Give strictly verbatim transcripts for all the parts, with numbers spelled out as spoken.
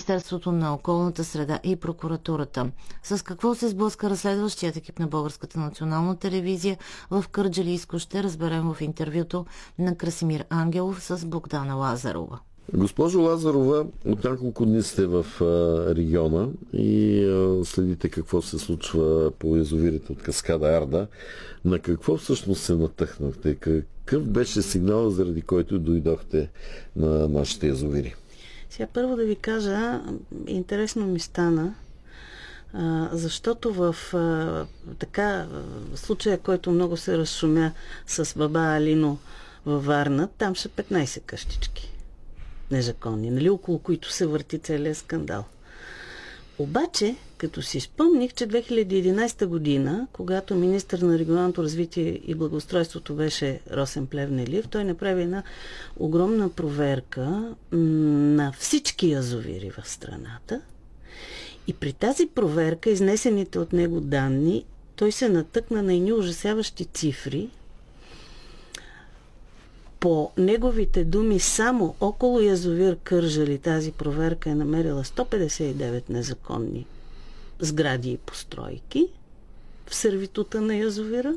Министерството на околната среда и прокуратурата. С какво се сблъска разследващият екип на Българската национална телевизия в Кърджалийско, ще разберем в интервюто на Красимир Ангелов с Богдана Лазарова. Госпожо Лазарова, от няколко дни сте в региона и следите какво се случва по язовирите от каскада Арда. На какво всъщност се натъхнахте? Какъв беше сигнал, заради който дойдохте на нашите язовири? Сега първо да ви кажа, интересно ми стана, защото в така случая, който много се разшумя с баба Алино във Варна, там са петнайсет къщички незаконни, нали, около които се върти целият скандал. Обаче, като си спомних, че две хиляди и единайсета година, когато министър на регионалното развитие и благоустройството беше Росен Плевнелиев, той направи една огромна проверка на всички язовири в страната и при тази проверка, изнесените от него данни, той се натъкна на едни ужасяващи цифри. По неговите думи, само около язовир Кърджали тази проверка е намерила сто петдесет и девет незаконни сгради и постройки в сервитута на язовира,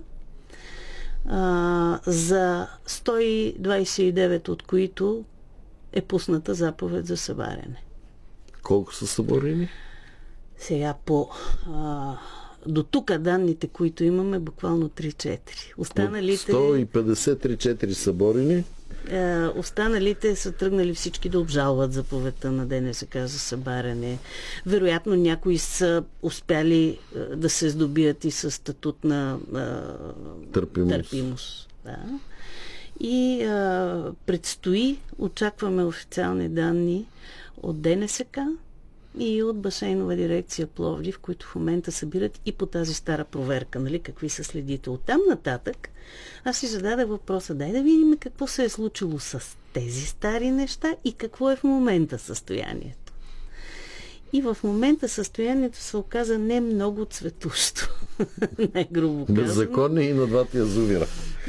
а, за сто двайсет и девет от които е пусната заповед за събаряне. Колко са съборени? Сега по... А, до тук данните, които имаме, буквално три-четири. Останалите... сто и петдесет три-четири съборени? Е, останалите са тръгнали всички да обжалват заповедта на ДНСК за събаряне. Вероятно някои са успяли е, да се здобият и със статут на е, търпимост. търпимост. Да. И е, предстои, очакваме официални данни от ДНСК и от Басейнова дирекция Пловдив, които в момента събират и по тази стара проверка, нали, какви са следите. Оттам нататък аз си зададах въпроса, дай да видим какво се е случило с тези стари неща и какво е в момента състоянието. И в момента състоянието се оказа не много цветущо. Най-грубо казано. Беззаконни и на двата язовира.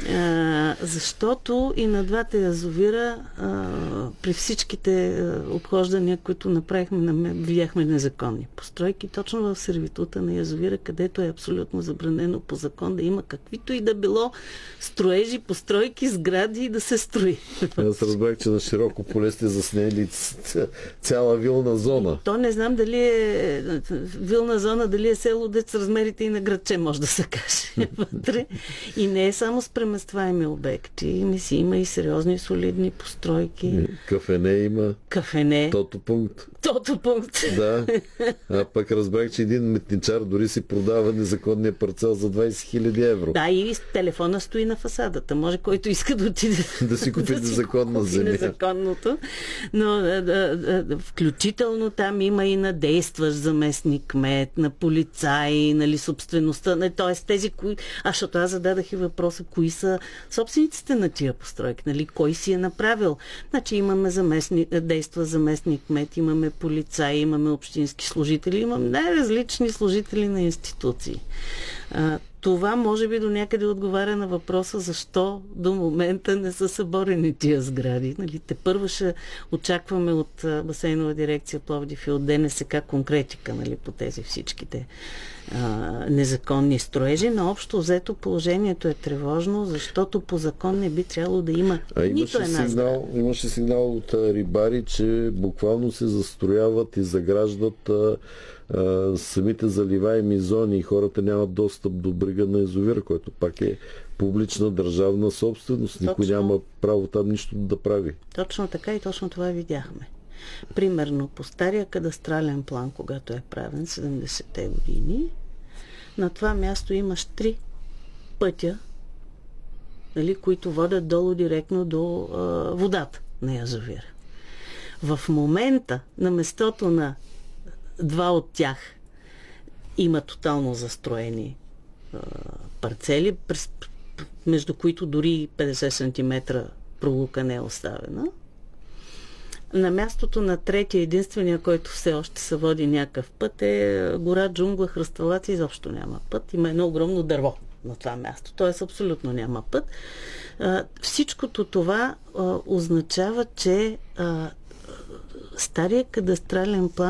А, защото и на двата язовира а, при всичките а, обхождания, които направихме, видяхме незаконни постройки, точно в сервитута на язовира, където е абсолютно забранено по закон да има каквито и да било строежи, постройки, сгради и да се строи. Аз разбрах, че на широко поле сте заснели цяла вилна зона. То не знам дали е вилна зона, дали е село, дет с размерите и на градче, може да се каже вътре. И не е само с преместваеми обекти. Ми си има и сериозни, солидни постройки. Кафене има. Кафене. Тото пункт. Тото пункт. Да. А пък разбрах, че един метничар дори си продава незаконния парцел за двайсет хиляди евро. Да, и телефона стои на фасадата. Може който иска да отиде да си купи да незаконна земя. Незаконното. Но да, да, да, включително там има и на действащ заместник кмет, на полицаи, нали, собствеността. Т.е. тези, кои... А, защото аз зададах и въпроса, кои са собствениците на тия постройки, нали, кой си е направил. Значи имаме заместник, действа заместник кмет, имаме полицаи, имаме общински служители, имаме най-различни служители на институции. А, това може би до някъде отговаря на въпроса защо до момента не са съборени тия сгради. Нали, те първо ще очакваме от Басейнова дирекция Пловдив и от ДНСК конкретика, нали, по тези всичките а, незаконни строежи, но общо взето положението е тревожно, защото по закон не би трябвало да има а нито една сигнал, имаше сигнал от рибари, че буквално се застрояват и заграждат а, а, самите заливаеми зони и хората нямат достъп до брега на язовира, който пак е публична държавна собственост. Точно. Никой няма право там нищо да прави. Точно така и точно това видяхме. Примерно по стария кадастрален план, когато е правен седемдесетте години, на това място имаш три пътя, нали, които водят долу директно до а, водата на язовира. В момента на местото на два от тях има тотално застроени а, парцели, през, между които дори петдесет сантиметра пролука не е оставена. На мястото на третия, единствения, който все още се води някакъв път, е гора, джунгла, хръсталаци, изобщо няма път. Има едно огромно дърво на това място. Т.е. абсолютно няма път. А, всичкото това а, означава, че а, стария кадастрален план